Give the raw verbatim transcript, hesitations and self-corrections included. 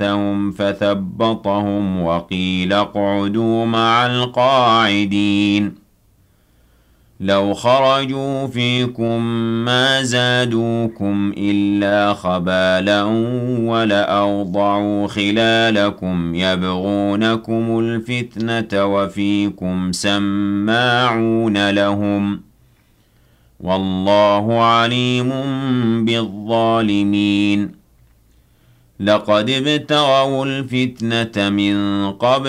فاستفتهم فثبطهم وقيل اقعدوا مع القاعدين لو خرجوا فيكم ما زادوكم إلا خبالا ولأوضعوا خلالكم يبغونكم الفتنة وفيكم سماعون لهم والله عليم بالظالمين لقد ابتغوا الفتنة من قبل